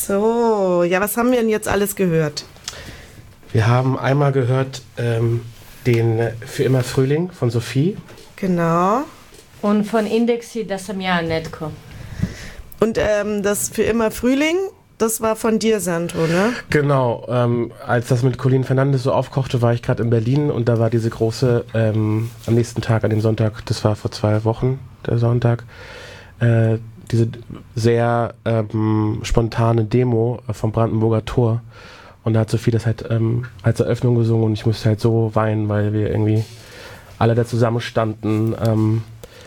So, ja, was haben wir denn jetzt alles gehört? Wir haben einmal gehört den Für immer Frühling von Sophie. Genau. Und von Indexi, das am Jahr Netko. Und das Für immer Frühling, das war von dir, Sandro, ne? Genau, als das mit Colin Fernandes so aufkochte, war ich gerade in Berlin und da war diese große, am nächsten Tag, an dem Sonntag, das war vor 2 Wochen, der Sonntag, diese sehr spontane Demo vom Brandenburger Tor. Und da hat Sophie das halt als Eröffnung gesungen und ich musste halt so weinen, weil wir irgendwie alle da zusammenstanden,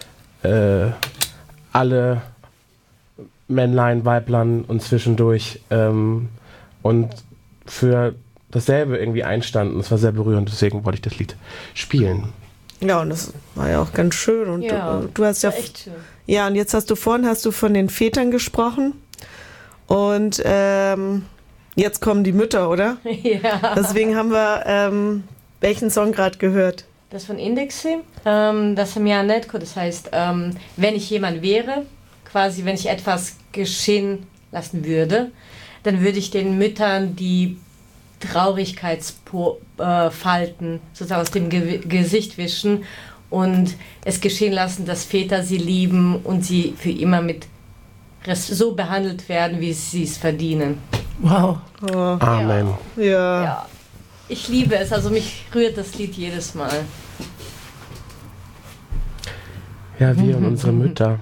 alle Männlein, Weiblein und zwischendurch und für dasselbe irgendwie einstanden. Das war sehr berührend, deswegen wollte ich das Lied spielen. Ja, und das war ja auch ganz schön. Und Ja, du hast ja echt schön. Ja, und jetzt hast du von den Vätern gesprochen und jetzt kommen die Mütter, oder? Ja. Deswegen haben wir welchen Song gerade gehört? Das von Indexi, das am Jahr Netko, das heißt, wenn ich jemand wäre, quasi wenn ich etwas geschehen lassen würde, dann würde ich den Müttern die Traurigkeitsfalten sozusagen aus dem Gesicht wischen und es geschehen lassen, dass Väter sie lieben und sie für immer so behandelt werden, wie sie es verdienen. Wow. Oh. Amen. Ja. Ja. Ich liebe es, also mich rührt das Lied jedes Mal. Ja, wir und unsere Mütter.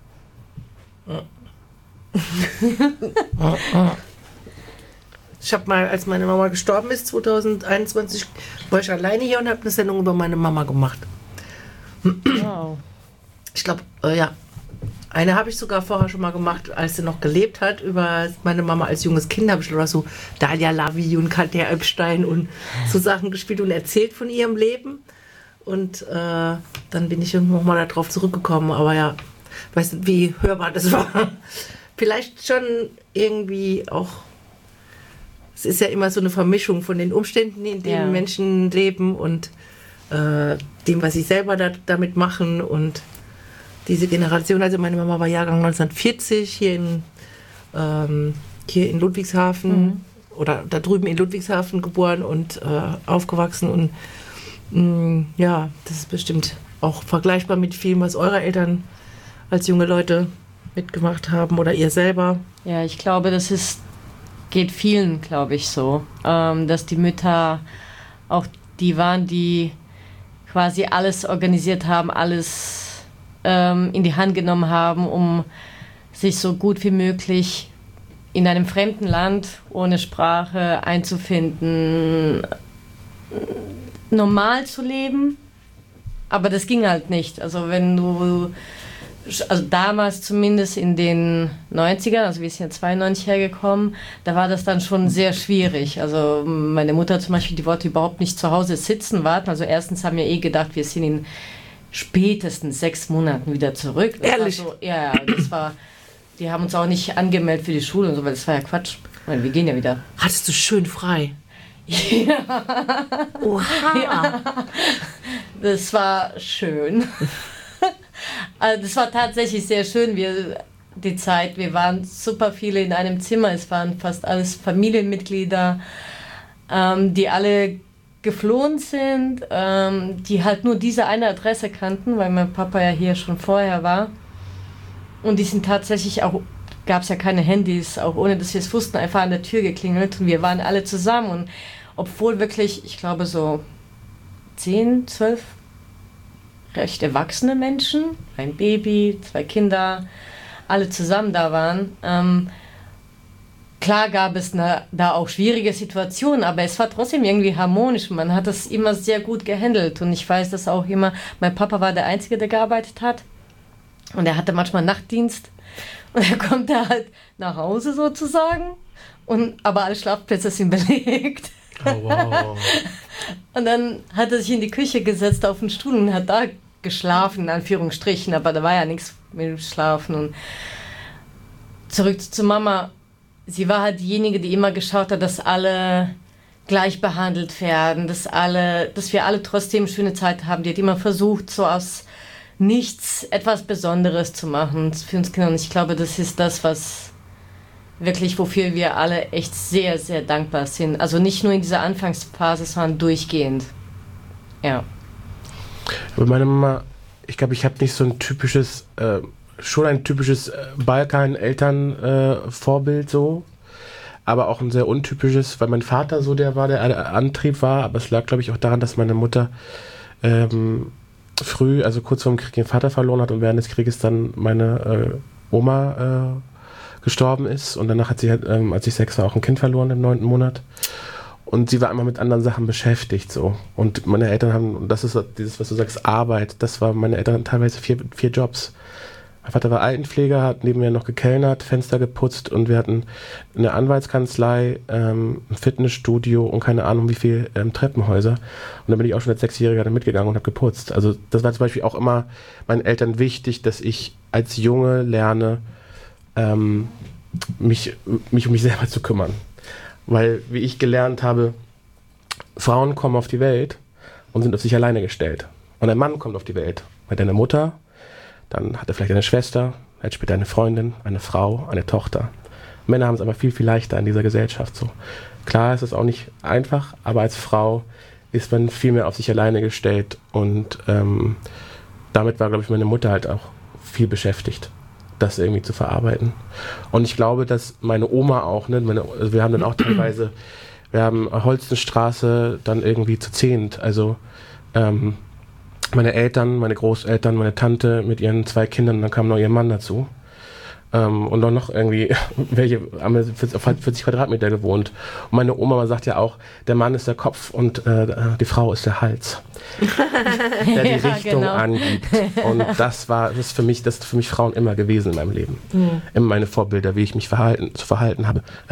Ich habe mal, als meine Mama gestorben ist, 2021, war ich alleine hier und habe eine Sendung über meine Mama gemacht. Wow. Ich glaube, ja. Eine habe ich sogar vorher schon mal gemacht, als sie noch gelebt hat, über meine Mama als junges Kind. Habe ich so Dalia Lavi und Katja Epstein und so Sachen gespielt und erzählt von ihrem Leben. Und dann bin ich irgendwann mal darauf zurückgekommen. Aber ja, weißt du, wie hörbar das war. Vielleicht schon irgendwie auch. Es ist ja immer so eine Vermischung von den Umständen, in denen Menschen leben und dem, was sie selber damit machen und diese Generation. Also meine Mama war Jahrgang 1940 hier in Ludwigshafen oder da drüben in Ludwigshafen geboren und aufgewachsen und ja, das ist bestimmt auch vergleichbar mit vielem, was eure Eltern als junge Leute mitgemacht haben oder ihr selber. Ja, ich glaube, geht vielen, glaube ich, so, dass die Mütter auch die waren, die quasi alles organisiert haben, alles in die Hand genommen haben, um sich so gut wie möglich in einem fremden Land ohne Sprache einzufinden, normal zu leben, aber das ging halt nicht. Also damals zumindest in den 90ern, also wir sind ja 92 hergekommen, da war das dann schon sehr schwierig. Also meine Mutter zum Beispiel, die wollte überhaupt nicht zu Hause sitzen, warten. Also erstens haben wir gedacht, wir sind in spätestens 6 Monaten wieder zurück. Das ehrlich? War so, ja, die haben uns auch nicht angemeldet für die Schule und so, weil das war ja Quatsch. Ich meine, wir gehen ja wieder. Hattest du schön frei? Ja. Oha! Ja. Das war schön. Also das war tatsächlich sehr schön, die Zeit. Wir waren super viele in einem Zimmer. Es waren fast alles Familienmitglieder, die alle geflohen sind, die halt nur diese eine Adresse kannten, weil mein Papa ja hier schon vorher war. Und die sind tatsächlich auch, gab es ja keine Handys, auch ohne dass wir es wussten, einfach an der Tür geklingelt und wir waren alle zusammen. Und obwohl wirklich, ich glaube so 10, 12 recht erwachsene Menschen, ein Baby, 2 Kinder, alle zusammen da waren. Klar gab es da auch schwierige Situationen, aber es war trotzdem irgendwie harmonisch. Man hat das immer sehr gut gehandelt und ich weiß das auch immer. Mein Papa war der Einzige, der gearbeitet hat und er hatte manchmal Nachtdienst und er kommt da halt nach Hause sozusagen, aber alle Schlafplätze sind belegt. Oh, wow. Und dann hat er sich in die Küche gesetzt auf den Stuhl und hat da geschlafen, in Anführungsstrichen, aber da war ja nichts mit Schlafen. Und zurück zu Mama. Sie war halt diejenige, die immer geschaut hat, dass alle gleich behandelt werden, dass wir alle trotzdem schöne Zeit haben. Die hat immer versucht, so aus nichts etwas Besonderes zu machen für uns Kinder. Und ich glaube, das ist das, was wirklich, wofür wir alle echt sehr, sehr dankbar sind. Also nicht nur in dieser Anfangsphase, sondern durchgehend. Ja. Aber meine Mama, ich glaube, ich habe nicht so ein typisches, schon ein typisches Balkan-Eltern-Vorbild so, aber auch ein sehr untypisches, weil mein Vater so der Antrieb war, aber es lag, glaube ich, auch daran, dass meine Mutter früh, also kurz vor dem Krieg, ihren Vater verloren hat und während des Krieges dann meine Oma gestorben ist und danach hat sie halt, als ich 6 war, auch ein Kind verloren im 9. Monat. Und sie war immer mit anderen Sachen beschäftigt so. Und meine Eltern haben, und das ist dieses, was du sagst, Arbeit, das war, meine Eltern hatten teilweise 4 Jobs. Mein Vater war Altenpfleger, hat neben mir noch gekellnert, Fenster geputzt und wir hatten eine Anwaltskanzlei, ein Fitnessstudio und keine Ahnung wie viel Treppenhäuser. Und da bin ich auch schon als 6-Jähriger da mitgegangen und habe geputzt. Also das war zum Beispiel auch immer meinen Eltern wichtig, dass ich als Junge lerne, mich um mich selber zu kümmern. Weil, wie ich gelernt habe, Frauen kommen auf die Welt und sind auf sich alleine gestellt. Und ein Mann kommt auf die Welt. Hat eine Mutter, dann hat er vielleicht eine Schwester, hat später eine Freundin, eine Frau, eine Tochter. Männer haben es aber viel, viel leichter in dieser Gesellschaft so. Klar ist es auch nicht einfach, aber als Frau ist man viel mehr auf sich alleine gestellt und damit war, glaube ich, meine Mutter halt auch viel beschäftigt, das irgendwie zu verarbeiten. Und ich glaube, dass meine Oma auch, ne, also wir haben dann auch teilweise, wir haben Holstenstraße dann irgendwie zu 10. Also meine Eltern, meine Großeltern, meine Tante mit ihren 2 Kindern, dann kam noch ihr Mann dazu. Und dann noch irgendwie, welche haben auf 40 Quadratmeter gewohnt. Und meine Oma sagt ja auch, der Mann ist der Kopf und die Frau ist der Hals. Der die Richtung angibt. Und das ist für mich Frauen immer gewesen in meinem Leben. Immer meine Vorbilder, wie ich mich zu verhalten habe.